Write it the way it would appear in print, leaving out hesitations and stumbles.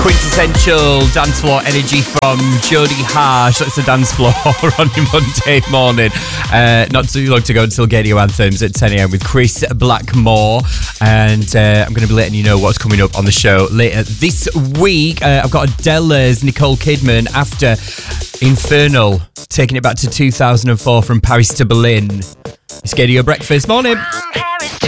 Quintessential dance floor energy from Jodie Harsh. That's the dance floor on your Monday morning. Not too long to go until Radio Anthems at 10 a.m. with Chris Blackmore. And I'm going to be letting you know what's coming up on the show later this week. I've got Adele's Nicole Kidman after Infernal, taking it back to 2004 from Paris to Berlin. It's Radio Breakfast. Morning.